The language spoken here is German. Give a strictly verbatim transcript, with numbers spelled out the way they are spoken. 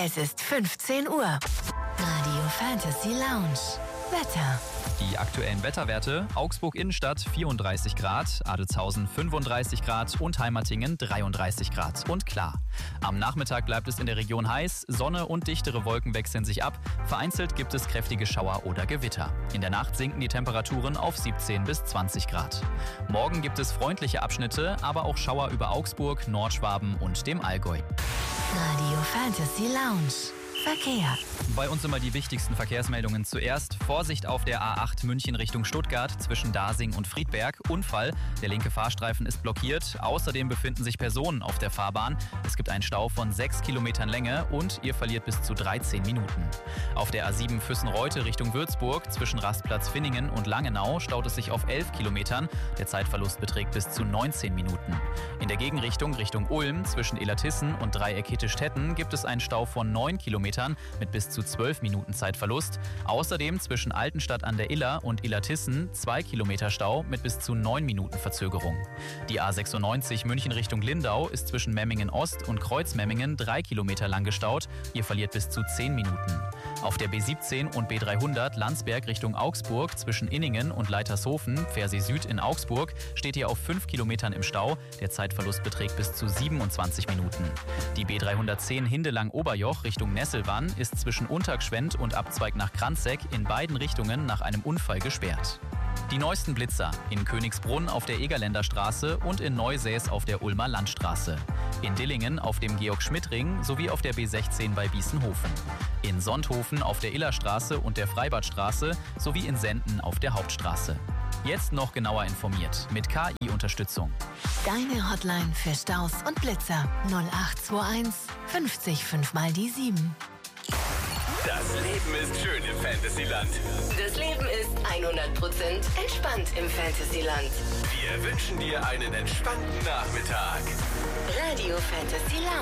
Es ist fünfzehn Uhr. Radio Fantasy Lounge. Wetter. Die aktuellen Wetterwerte: Augsburg Innenstadt vierunddreißig Grad, Adelzhausen fünfunddreißig Grad und Heimatingen dreiunddreißig Grad und klar. Am Nachmittag bleibt es in der Region heiß, Sonne und dichtere Wolken wechseln sich ab. Vereinzelt gibt es kräftige Schauer oder Gewitter. In der Nacht sinken die Temperaturen auf siebzehn bis zwanzig Grad. Morgen gibt es freundliche Abschnitte, aber auch Schauer über Augsburg, Nordschwaben und dem Allgäu. Radio Fantasy Lounge. Verkehr. Bei uns immer die wichtigsten Verkehrsmeldungen zuerst. Vorsicht auf der A acht München Richtung Stuttgart zwischen Dasing und Friedberg. Unfall. Der linke Fahrstreifen ist blockiert. Außerdem befinden sich Personen auf der Fahrbahn. Es gibt einen Stau von sechs Kilometern Länge und ihr verliert bis zu dreizehn Minuten. Auf der A sieben Füssen-Reute Richtung Würzburg zwischen Rastplatz Finningen und Langenau staut es sich auf elf Kilometern. Der Zeitverlust beträgt bis zu neunzehn Minuten. In der Gegenrichtung Richtung Ulm zwischen Illertissen und Dreieck Hittistetten gibt es einen Stau von neun Kilometern mit bis zu zwölf Minuten Zeitverlust. Außerdem zwischen Altenstadt an der Iller und Illertissen zwei Kilometer Stau mit bis zu neun Minuten Verzögerung. Die A sechsundneunzig München Richtung Lindau ist zwischen Memmingen Ost und Kreuzmemmingen drei Kilometer lang gestaut. Ihr verliert bis zu zehn Minuten. Auf der B siebzehn und B dreihundert Landsberg Richtung Augsburg zwischen Inningen und Leitershofen, Pfersee Süd in Augsburg, steht ihr auf fünf Kilometern im Stau. Der Zeitverlust beträgt bis zu siebenundzwanzig Minuten. Die B dreihundertzehn Hindelang-Oberjoch Richtung Nesselwann ist zwischen Untergschwendt und Abzweig nach Kranzegg in beiden Richtungen nach einem Unfall gesperrt. Die neuesten Blitzer in Königsbrunn auf der Egerländer Straße und in Neusäß auf der Ulmer Landstraße. In Dillingen auf dem Georg-Schmidt-Ring sowie auf der B sechzehn bei Biesenhofen. In Sonthofen auf der Illerstraße und der Freibadstraße sowie in Senden auf der Hauptstraße. Jetzt noch genauer informiert mit K I-Unterstützung. Deine Hotline für Staus und Blitzer null acht zwei eins fünfzig fünf mal die sieben. Das Leben ist schön im Fantasyland. Das Leben ist hundert Prozent entspannt im Fantasyland. Wir wünschen dir einen entspannten Nachmittag. Radio Fantasy Lounge.